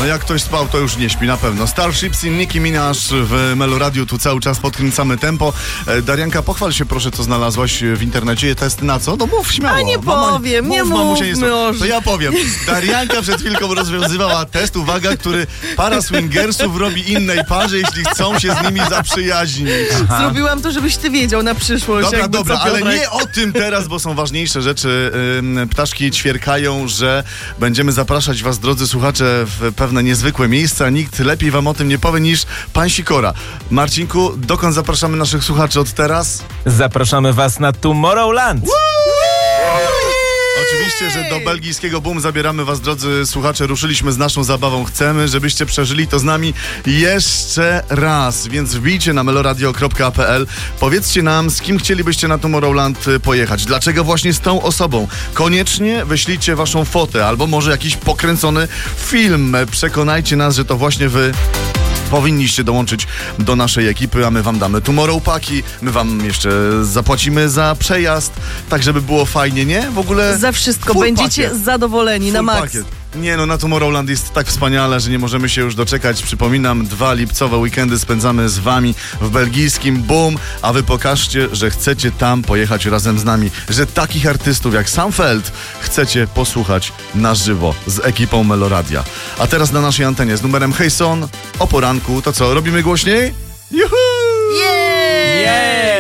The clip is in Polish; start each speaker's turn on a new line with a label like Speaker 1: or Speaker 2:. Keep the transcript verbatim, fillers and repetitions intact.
Speaker 1: No jak ktoś spał, to już nie śpi na pewno. Starships i Nicki Minaj w Meloradiu, tu cały czas podkręcamy tempo. E, Darianka, pochwal się proszę, co znalazłaś w internecie. Test na co? No mów śmiało.
Speaker 2: A nie
Speaker 1: Mama,
Speaker 2: powiem, nie
Speaker 1: mów, mamusia,
Speaker 2: mówmy
Speaker 1: nie
Speaker 2: o-
Speaker 1: To ja powiem. Darianka przed chwilką rozwiązywała test, uwaga, który para swingersów robi innej parze, jeśli chcą się z nimi zaprzyjaźnić.
Speaker 2: Zrobiłam to, żebyś ty wiedział na przyszłość.
Speaker 1: Dobra,
Speaker 2: jakby
Speaker 1: dobra,
Speaker 2: co,
Speaker 1: ale
Speaker 2: Piotrek.
Speaker 1: nie o tym teraz, bo są ważniejsze rzeczy. Ym, Ptaszki ćwierkają, że będziemy zapraszać was, drodzy słuchacze, w pewne niezwykłe miejsca. Nikt lepiej wam o tym nie powie niż pan Sikora. Marcinku, dokąd zapraszamy naszych słuchaczy od teraz?
Speaker 3: Zapraszamy was na Tomorrowland.
Speaker 1: Oczywiście, że do belgijskiego Boom zabieramy was, drodzy słuchacze. Ruszyliśmy z naszą zabawą. Chcemy, żebyście przeżyli to z nami jeszcze raz. Więc wbijcie na meloradio kropka p l. Powiedzcie nam, z kim chcielibyście na Tomorrowland pojechać. Dlaczego właśnie z tą osobą? Koniecznie wyślijcie waszą fotę albo może jakiś pokręcony film. Przekonajcie nas, że to właśnie wy powinniście dołączyć do naszej ekipy, a my wam damy Tomorrow Paki, my wam jeszcze zapłacimy za przejazd, tak żeby było fajnie, nie? W ogóle
Speaker 2: Za wszystko
Speaker 1: full
Speaker 2: będziecie
Speaker 1: pakiet.
Speaker 2: zadowoleni na
Speaker 1: Full
Speaker 2: maks.
Speaker 1: pakiet. Nie no, na Tomorrowland jest tak wspaniale, że nie możemy się już doczekać. Przypominam, dwa lipcowe weekendy spędzamy z wami w belgijskim Boom, a wy pokażcie, że chcecie tam pojechać razem z nami, że takich artystów jak Sam Feld chcecie posłuchać na żywo z ekipą Meloradia. A teraz na naszej antenie z numerem Hej Son o poranku, to co, robimy głośniej? Juhu!
Speaker 2: Yeah!
Speaker 3: Yeah!